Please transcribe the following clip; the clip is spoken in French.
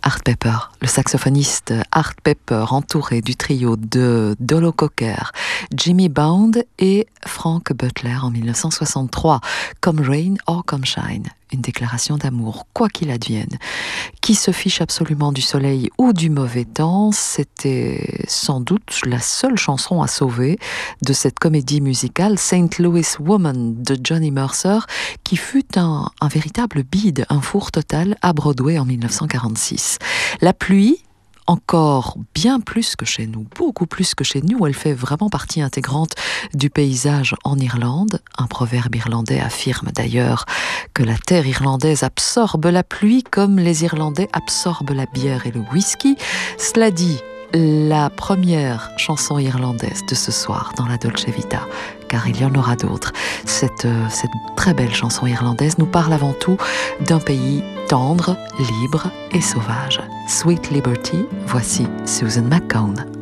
Art Pepper, le saxophoniste Art Pepper, entouré du trio de Dolo Cocker, Jimmy Bound et Frank Butler en 1963, Come Rain or Come Shine, une déclaration d'amour, quoi qu'il advienne. Qui se fiche absolument du soleil ou du mauvais temps, c'était sans doute la seule chanson à sauver de cette comédie musicale St. Louis Woman de Johnny Mercer, qui fut un véritable bide, un four total à Broadway en 1946. La pluie, encore bien plus que chez nous, beaucoup plus que chez nous, elle fait vraiment partie intégrante du paysage en Irlande. Un proverbe irlandais affirme d'ailleurs que la terre irlandaise absorbe la pluie comme les Irlandais absorbent la bière et le whisky. Cela dit, la première chanson irlandaise de ce soir dans la Dolce Vita, car il y en aura d'autres. Cette très belle chanson irlandaise nous parle avant tout d'un pays tendre, libre et sauvage. Sweet Liberty, voici Susan McCone.